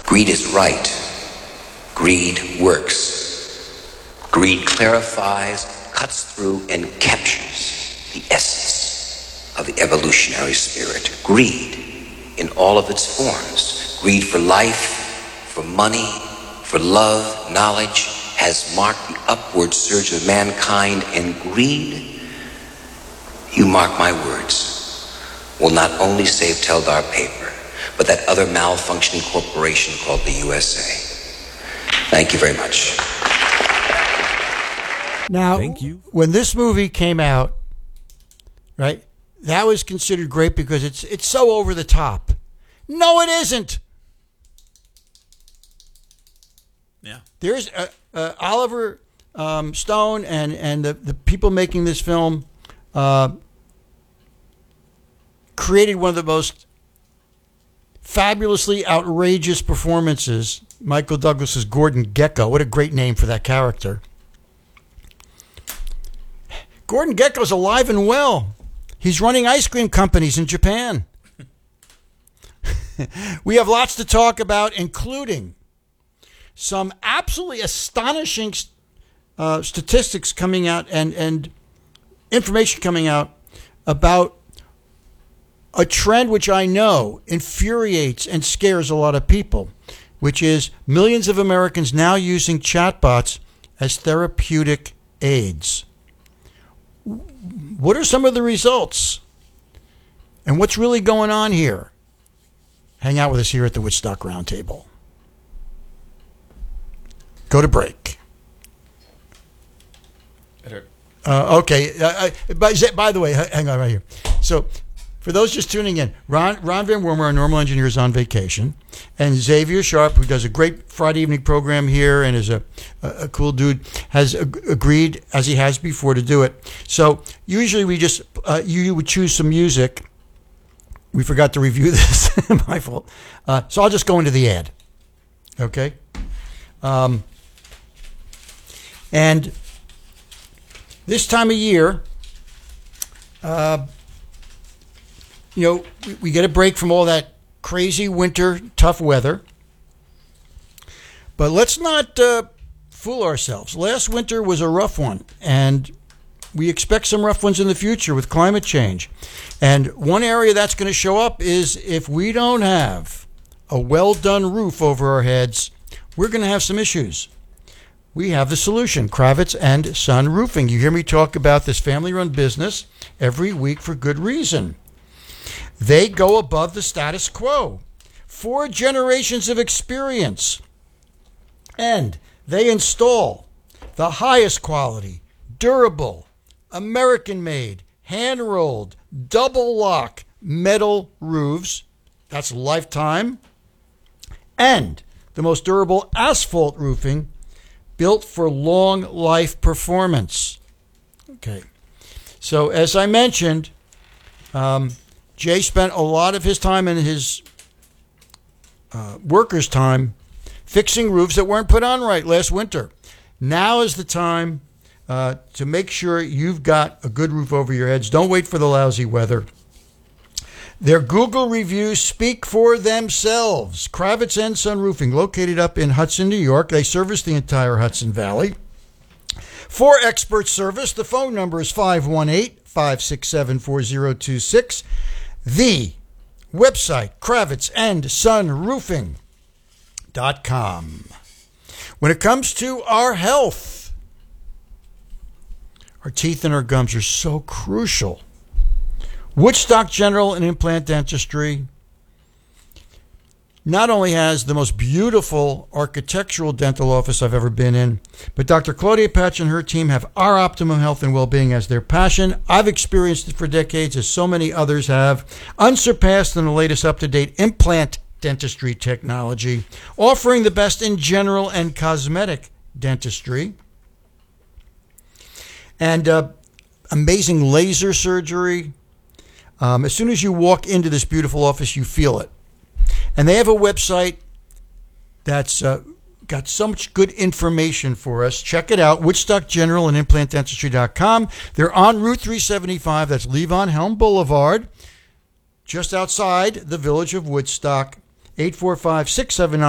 Greed is right. Greed works. Greed clarifies, cuts through, and captures the essence of the evolutionary spirit. Greed in all of its forms. Greed for life, for money, for love, knowledge, has marked the upward surge of mankind, and greed, you mark my words, will not only save Teldar Paper, but that other malfunctioning corporation called the USA. Thank you very much. Now, when this movie came out, right, that was considered great because it's so over the top. No, it isn't. Yeah. There's Oliver Stone and the people making this film created one of the most fabulously outrageous performances. Michael Douglas's Gordon Gekko. What a great name for that character. Gordon Gekko's alive and well. He's running ice cream companies in Japan. We have lots to talk about, including some absolutely astonishing statistics coming out and information coming out about a trend which I know infuriates and scares a lot of people, which is millions of Americans now using chatbots as therapeutic aids. What are some of the results? And what's really going on here? Hang out with us here at the Woodstock Roundtable. Go to break. Okay. By the way, hang on right here. So, for those just tuning in, Ron Van Wormer, our normal engineer, is on vacation. And Xavier Sharp, who does a great Friday evening program here and is a cool dude, has agreed, as he has before, to do it. So usually we just, you would choose some music. We forgot to review this. My fault. So I'll just go into the ad. Okay? And this time of year, we get a break from all that crazy winter, tough weather. But let's not fool ourselves. Last winter was a rough one, and we expect some rough ones in the future with climate change. And one area that's going to show up is if we don't have a well-done roof over our heads, we're going to have some issues. We have the solution, Kravitz and Son Roofing. You hear me talk about this family-run business every week for good reason. They go above the status quo. 4 generations of experience. And they install the highest quality, durable, American-made, hand-rolled, double-lock metal roofs. That's lifetime. And the most durable asphalt roofing built for long life performance. Okay. So as I mentioned, Jay spent a lot of his time and his workers' time fixing roofs that weren't put on right last winter. Now is the time to make sure you've got a good roof over your heads. Don't wait for the lousy weather. Their Google reviews speak for themselves. Kravitz and Son Roofing, located up in Hudson, New York. They service the entire Hudson Valley. For expert service, the phone number is 518-567-4026. The website, KravitzandSonRoofing.com. When it comes to our health, our teeth and our gums are so crucial. Woodstock General and Implant Dentistry not only has the most beautiful architectural dental office I've ever been in, but Dr. Claudia Patch and her team have our optimum health and well-being as their passion. I've experienced it for decades, as so many others have. Unsurpassed in the latest up-to-date implant dentistry technology, offering the best in general and cosmetic dentistry. And amazing laser surgery. As soon as you walk into this beautiful office, you feel it. And they have a website that's got so much good information for us. Check it out, Woodstock General and ImplantDentistry.com. They're on Route 375. That's Levon Helm Boulevard, just outside the village of Woodstock. 845-679